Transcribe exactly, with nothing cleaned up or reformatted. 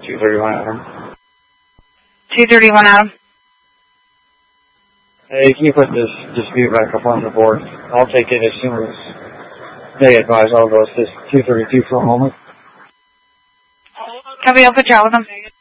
two thirty-one Adam. two thirty-one Adam. Hey, can you put this dispute back up on the board? I'll take it as soon as they advise. I'll go assist two thirty-two for a moment. Copy, I'll put you out with them.